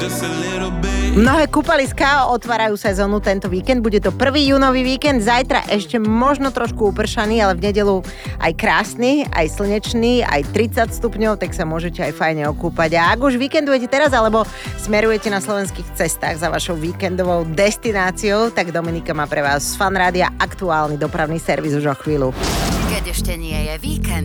Mnohé kúpaliská otvárajú sezónu tento víkend, bude to 1. júnový víkend, zajtra ešte možno trošku upršaný, ale v nedeľu aj krásny, aj slnečný, aj 30 stupňov, tak sa môžete aj fajne okúpať. A ak už víkendujete teraz, alebo smerujete na slovenských cestách za vašou víkendovou destináciou, tak Dominika má pre vás z Fan Rádia aktuálny dopravný servis už o chvíľu. Keď ešte nie je víkend,